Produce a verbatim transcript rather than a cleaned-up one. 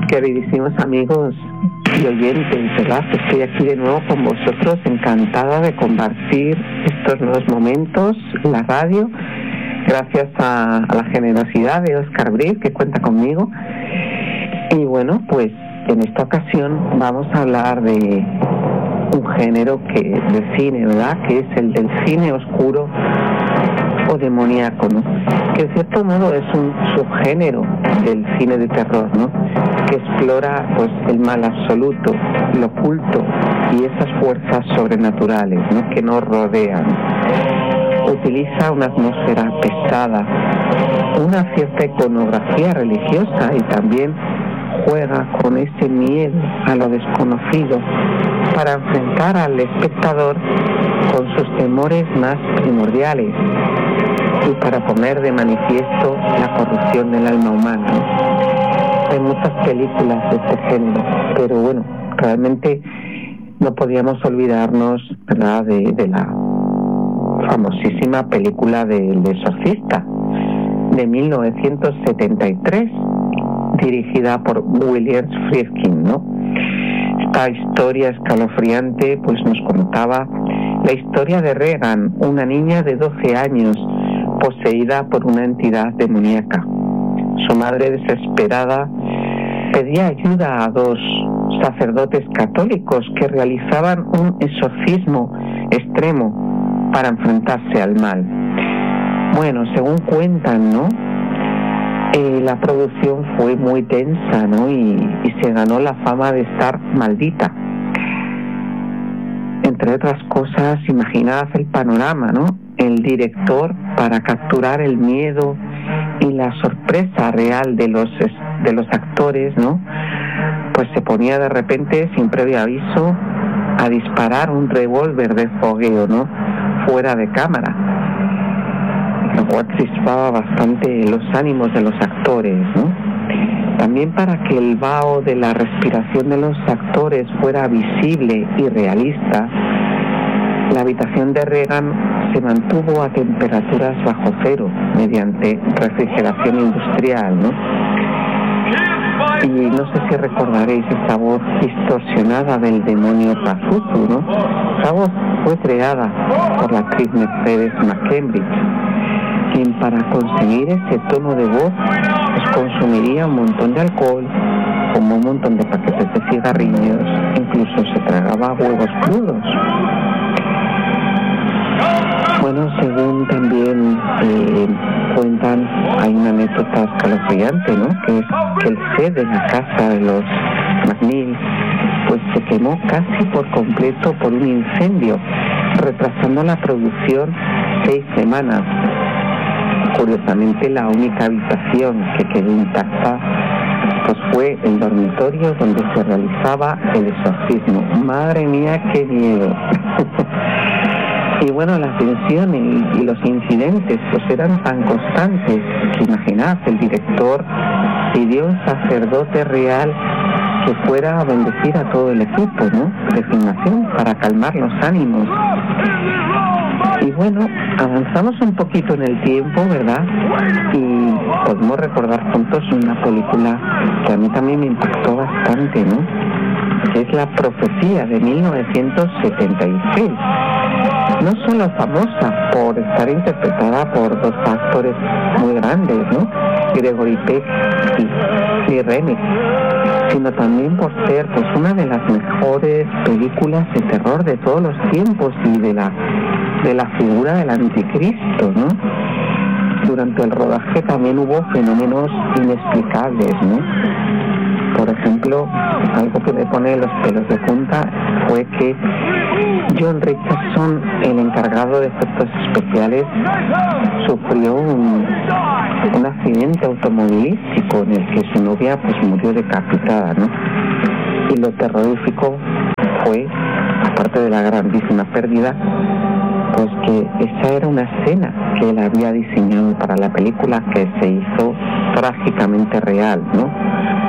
Queridísimos amigos y oyentes, ¿verdad? Estoy aquí de nuevo con vosotros, encantada de compartir estos nuevos momentos en la radio, gracias a, a la generosidad de Óscar Briz, que cuenta conmigo. Y bueno, pues en esta ocasión vamos a hablar de un género que de cine, ¿verdad? Que es el del cine oscuro o demoníaco, ¿no? Que de cierto modo es un subgénero del cine de terror, ¿no? Que explora pues el mal absoluto, lo oculto y esas fuerzas sobrenaturales, ¿no? Que nos rodean. Utiliza una atmósfera pesada, una cierta iconografía religiosa y también juega con ese miedo a lo desconocido para enfrentar al espectador con sus temores más primordiales y para poner de manifiesto la corrupción del alma humana. Hay muchas películas de este género, pero bueno, realmente no podíamos olvidarnos, ¿verdad?, de, de la famosísima película del Exorcista de mil novecientos setenta y tres, dirigida por William Friedkin, ¿no? Esta historia escalofriante pues nos contaba la historia de Regan, una niña de doce años poseída por una entidad demoníaca. Su madre, desesperada, pedía ayuda a dos sacerdotes católicos que realizaban un exorcismo extremo para enfrentarse al mal. Bueno, según cuentan, ¿no?, Eh, la producción fue muy tensa, ¿no? Y, y se ganó la fama de estar maldita. Entre otras cosas, imaginad el panorama, ¿no? El director, para capturar el miedo y la sorpresa real de los de los actores, ¿no?, pues se ponía de repente, sin previo aviso, a disparar un revólver de fogueo, ¿no?, fuera de cámara, lo cual crispaba bastante los ánimos de los actores, ¿no? También para que el vaho de la respiración de los actores fuera visible y realista, la habitación de Regan se mantuvo a temperaturas bajo cero mediante refrigeración industrial, ¿no? Y no sé si recordaréis esa voz distorsionada del demonio Pazuzu, ¿no? Esa voz fue creada por la actriz Mercedes McCambridge, quien para conseguir ese tono de voz pues consumiría un montón de alcohol, como un montón de paquetes de cigarrillos, incluso se tragaba huevos crudos. Bueno, según también eh, cuentan, hay una anécdota escalofriante, ¿no?, que es que el set de la casa de los McNeil pues se quemó casi por completo por un incendio, retrasando la producción seis semanas. Curiosamente, la única habitación que quedó intacta pues fue el dormitorio donde se realizaba el exorcismo. Madre mía, qué miedo. Y bueno, la tensión y, y los incidentes pues eran tan constantes que imaginad, el director pidió a un sacerdote real que fuera a bendecir a todo el equipo, ¿no?, de filmación para calmar los ánimos. Y bueno, avanzamos un poquito en el tiempo, ¿verdad? Y podemos recordar juntos una película que a mí también me impactó bastante, ¿no?, que es La Profecía de mil novecientos setenta y seis. No solo famosa por estar interpretada por dos actores muy grandes, ¿no?, Gregory Peck y Lee Remick, sino también por ser pues una de las mejores películas de terror de todos los tiempos y de la de la figura del anticristo, ¿no? Durante el rodaje también hubo fenómenos inexplicables, ¿no? Por ejemplo, algo que me pone los pelos de punta fue que John Richardson, el encargado de efectos especiales, sufrió un, un accidente automovilístico en el que su novia pues murió decapitada, ¿no? Y lo terrorífico fue, aparte de la grandísima pérdida, pues que esa era una escena que él había diseñado para la película, que se hizo trágicamente real, ¿no?